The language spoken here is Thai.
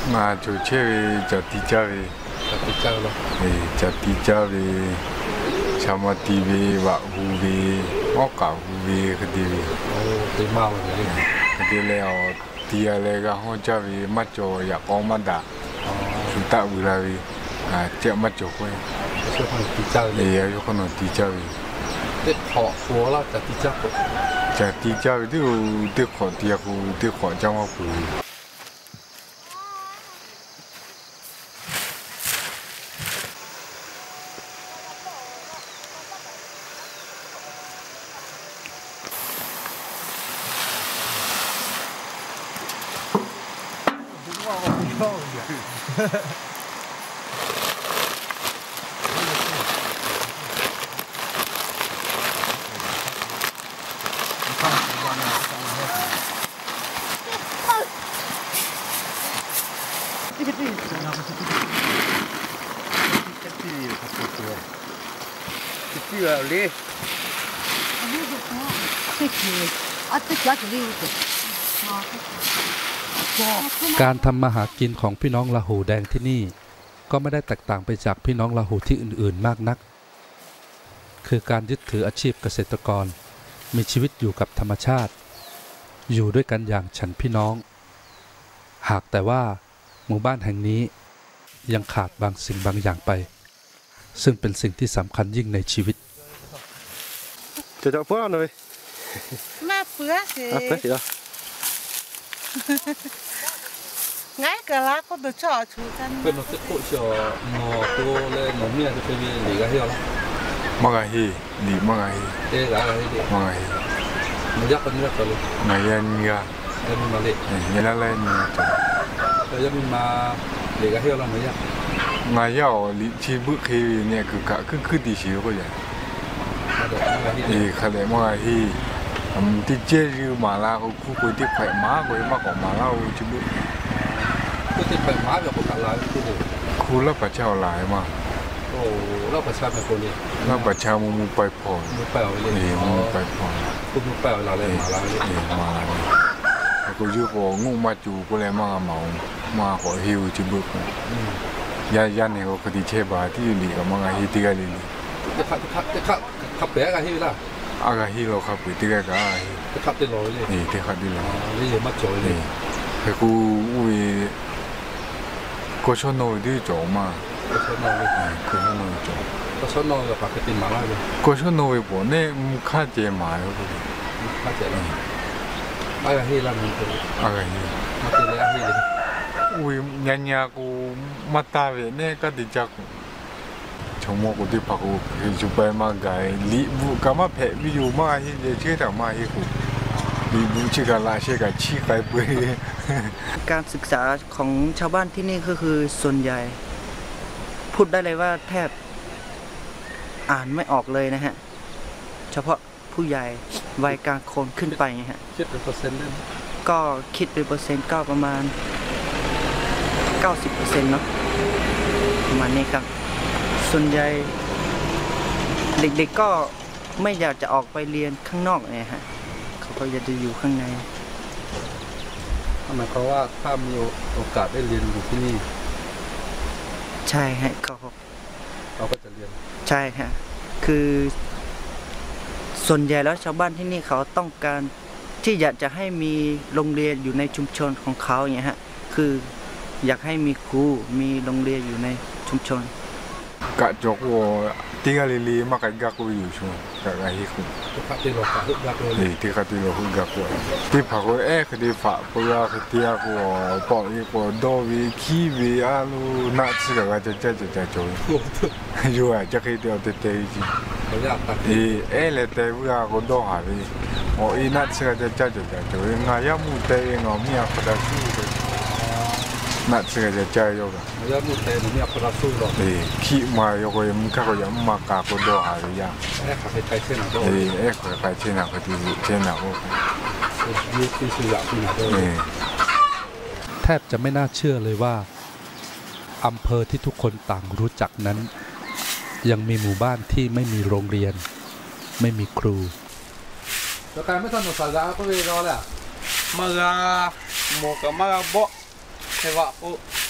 mà chủ chế cho tí cha về lo cho tí cha về sao mà tí về vợ hù về ngó cả hù về cái gì tí mau rồi cái gì leo tí là cái họ cha về mắt cho ya có mắt đã chúng ta vừa là về chợ mắt cho quay chứ không tí cha để cho con tí cha về để họ phố là cho tí cha cho tí cha về thì khó tí khó trong học phụ การทำมาหากินของพี่น้องลาหูแดงที่นี่ก็ไม่ได้แตกต่างไปจากพี่น้องลาหูที่อื่นๆมากนักคือการยึดถืออาชีพเกษตรกรมีชีวิตอยู่กับธรรมชาติอยู่ด้วยกันอย่างฉันพี่น้องหากแต่ว่าหมู่บ้านแห่งนี้ยังขาดบางสิ่งบางอย่างไปซึ่งเป็นสิ่งที่สำคัญยิ่งในชีวิตจะเพื่อนเลยมาเพื่อสิngay cả lá có được cho chú thân bên nó sẽ phụ cho nó cô lên nó miệng cho cái gì cái hiệu mà cái gì đi mà cái gì đây là cái gì mà cái gì nó dắt con nước rồi ngày anh ra em mà lên như là lên rồi em mà để cái hiệu là mấy giờ ngày giờ đi chỉ bước khi nè cứ đi xíu thôi vậy thì khai lệ mà cái gì đi chơi như mà là khu quầy tiếp phải má quầy mà còn mà lao chứ bước cái tiếp phải má được có cả lại cái gì khu lớp phải trao lại mà lớp phải trao phảiคนนี้ lớp phải trao muไปพอ muไปเอาเลย muไปพอคุณmuไปเอาเราเลยมาแล้วมากูยื้อพองูมาจูกูเลยมาเมามาขอหิวchứ bướcยันเนี่ยก็ดีเช่บาที่อยู่ดีกับมาฮิติกันเลยขับแบกกันที่ล่ะ aga hilo kapu tiga ka ai te khate lo le ni te khate lo le ma choi le he ku ui ko chono di jo ma ko chono jo ko chono ga pa ke tin ma la le ko chono we bo ne kha je ma yo ko kha je la aga hi la mi ko aga hi ma te le hi le ui nya ku mata we ne ka di jak 정말 어디 바고 주발만 가이 리부 가마 배 비유 마히 이제 제다 마히고 리부치가 라시가 치가 뿌리 การศึกษาของชาวบ้านที่นี่ก็คือส่วนใหญ่พูดได้เลยว่าแทบอ่านไม่ออกเลยนะฮะเฉพาะผู้ใหญ่วัยกลางคนขึ้นไปฮะคิดเป็นเปอร์เซ็นต์ได้ก็คิดเป็นเปอร์เซ็นต์ก็ประมาณ 90% เนาะประมาณนี้ครับส่วนใหญ่เด็กๆก็ไม่อยากจะออกไปเรียนข้างนอกเนี่ยฮะเขาก็อยากจะอยู่ข้างในหมายความว่าถ้ามีโอกาสได้เรียนอยู่ที่นี่ใช่ฮะก็เราก็จะเรียนใช่ฮะคือส่วนใหญ่แล้วชาวบ้านที่นี่เขาต้องการที่อยากจะให้มีโรงเรียนอยู่ในชุมชนของเขาอย่างเงี้ยฮะคืออยากให้มีครูมีโรงเรียนอยู่ในชุมชนกะจกว่าที่กะลีมากะกักอยู่ช่วงกะฮิคุที่ขัดที่เราฮึกกักเลยที่ขัดที่เราฮึกกักว่าที่ผักว่าคดีฝาปะว่าคดีว่าปอกอีกว่าโดวีขี้วีอาลูนัดสิกะจะโจยอยู่อ่ะจะคิดเอาแต่จีเลยแต่ว่าก็โดหาวีโอ้อีนัดสิกะจะโจยงายามุเตงอมีอะกระสู้นัดสิกะจะใจโยกงายามุเตมันมีอะกระสู้หรอขี้มาโยกยังก็ยังมากาก็โดหาวีอ่ะขับไปเช่นนั้นขอไปเช่นนั้นก็ดีเช่นนั้นโอ้แทบจะไม่น่าเชื่อเลยว่าอำเภอที่ทุกคนต่างรู้จักนั้นยังมีหมู่บ้านที่ไม่มีโรงเรียนไม่มีครูแล้วการไม่ทันหนูสาระก็เลยรอแหละมาโมกับมาบ่เทวะปุ๊